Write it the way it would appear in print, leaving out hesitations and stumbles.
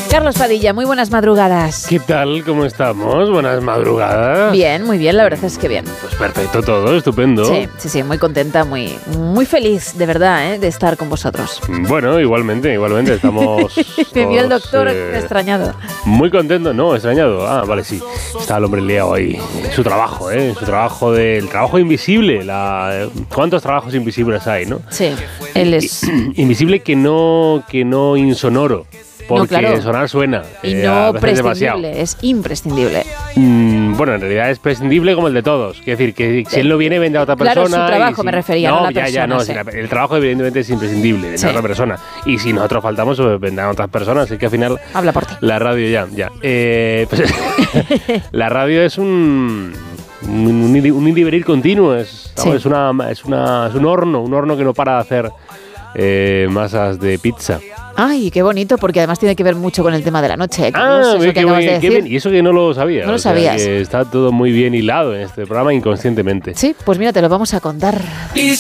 Carlos Padilla, muy buenas madrugadas. ¿Qué tal? ¿Cómo estamos? Buenas madrugadas. Bien, muy bien, la verdad es que bien. Pues perfecto todo, estupendo. Sí, muy contenta, muy feliz, de verdad, de estar con vosotros. Bueno, igualmente, estamos... Me vio el doctor extrañado. Muy contento, no, extrañado. Ah, vale, sí. Está el hombre liado ahí. Su trabajo, su trabajo el trabajo invisible. ¿Cuántos trabajos invisibles hay, no? Sí, él es... Invisible que no insonoro. Porque no, claro. Sonar suena. Y no prescindible, demasiado. es imprescindible. Bueno, en realidad es prescindible como el de todos. Quiere decir que si él no viene, vende a otra persona. Claro, su trabajo me refería, no la persona. No, sí. El trabajo evidentemente es imprescindible, vende a otra persona. Y si nosotros faltamos, pues vendrán a otras personas. Así que al final... Habla por ti. La radio ya. Pues, la radio es un ir y venir continuo. Es un horno que no para de hacer masas de pizza. Ay, qué bonito, porque además tiene que ver mucho con el tema de la noche. Qué bien. Y eso que no lo sabía. No lo sabías. Que está todo muy bien hilado en este programa inconscientemente. Sí, pues mira, te lo vamos a contar.